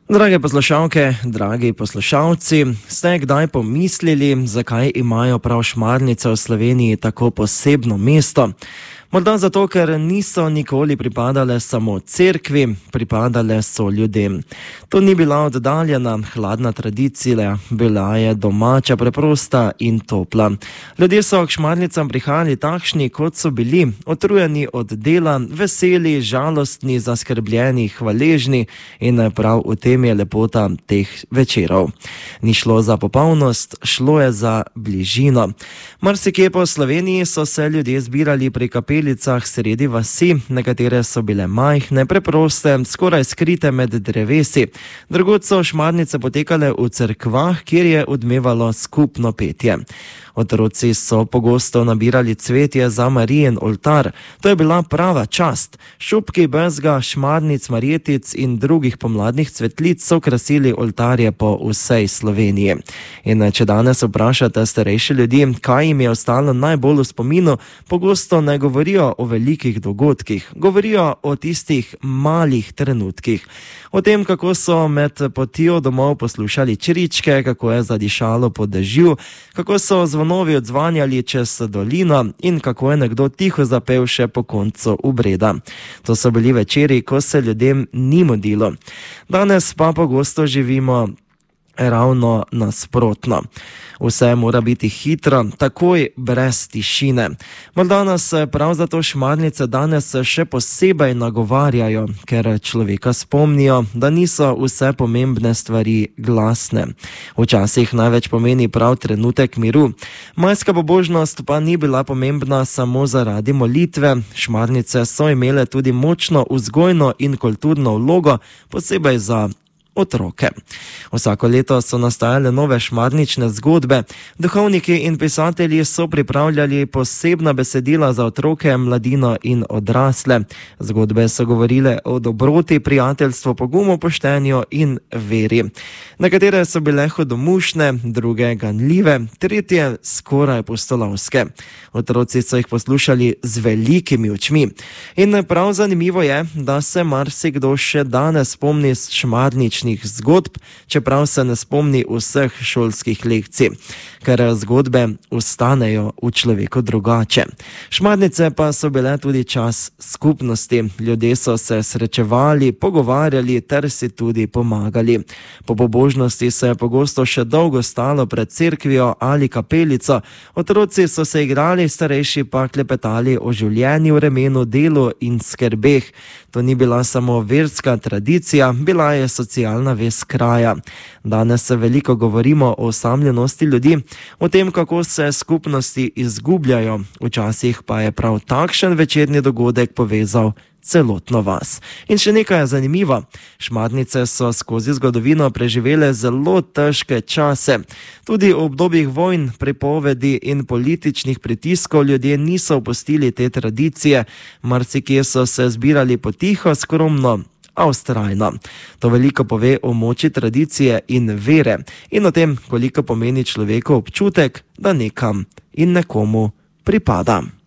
Drage poslušalke, dragi poslušalci, ste kdaj pomislili, zakaj imajo prav Šmarnice v Sloveniji tako posebno mesto? Morda zato, ker niso nikoli pripadale samo cerkvi, pripadale so ljudem. To ni bila oddaljena, hladna tradicija, bila je domača, preprosta in topla. Ljudje so k Šmarnicam prihajali takšni, kot so bili, utrujeni od dela, veseli, žalostni, zaskrbljeni, hvaležni in prav v tem je lepota teh večerov. Ni šlo za popolnost, šlo je za bližino. Marsikje po Sloveniji so se ljudje zbirali pri kapelicah sredi vasi, nekatere so bile majhne, preproste, skoraj skrite med drevesi. Drugod so Šmarnice potekale v cerkvah, kjer je odmevalo skupno petje. Otroci so pogosto nabirali cvetje za Marijin oltar. To je bila prava čast. Šupki bezga, šmarnic, marjetic in drugih pomladnih cvetlic so krasili oltarje po vsej Sloveniji. In če danes vprašate starejše ljudi, kaj jim je ostalo najbolj v spominu, pogosto ne govorijo o velikih dogodkih, govorijo o tistih malih trenutkih. O tem, kako so med potjo domov poslušali čričke, kako je zadišalo po dežju, kako so zvonovi odzvanjali čez dolino in kako je nekdo tiho zapel še po koncu obreda. To so bili večeri, ko se ljudem ni mudilo. Danes pa pogosto živimo ravno nasprotno. Vse mora biti hitro, takoj, brez tišine. Morda nas prav zato Šmarnice danes še posebej nagovarjajo, ker človeka spomnijo, da niso vse pomembne stvari glasne. Včasih največ pomeni prav trenutek miru. Majska pobožnost pa ni bila pomembna samo zaradi molitve. Šmarnice so imele tudi močno vzgojno in kulturno vlogo, posebej za otroke. Vsako leto so nastajale nove šmarnične zgodbe. Duhovniki in pisatelji so pripravljali posebna besedila za otroke, mladino in odrasle. Zgodbe so govorile o dobroti, prijateljstvu, pogumu, poštenju in veri. Nekatere so bile hudomušne, druge ganljive, tretje skoraj pustolovske. Otroci so jih poslušali z velikimi očmi. In prav zanimivo je, da se marsikdo še danes spomni šmarničnih zgodb, čeprav se ne spomni vseh šolskih lekcij, ker zgodbe ostanejo v človeku drugače. Šmarnice pa so bile tudi čas skupnosti. Ljudje so se srečevali, pogovarjali ter si tudi pomagali. Po pobožnosti se je pogosto še dolgo stalo pred cerkvijo ali kapelico. Otroci so se igrali, starejši pa klepetali o življenju, vremenu, delu in skrbeh. To ni bila samo verska tradicija, bila je socialna vez kraja. Danes se veliko govorimo o osamljenosti ljudi, o tem, kako se skupnosti izgubljajo. Včasih pa je prav takšen večerni dogodek povezal celotno vas. In še nekaj je zanimivo. Šmarnice so skozi zgodovino preživele zelo težke čase. Tudi v obdobjih vojn, prepovedi in političnih pritiskov ljudje niso opustili te tradicije. Marsikje so se zbirali potiho, skromno, a vztrajno. To veliko pove o moči tradicije in vere in o tem, koliko pomeni človeku občutek, da nekam in nekomu pripada.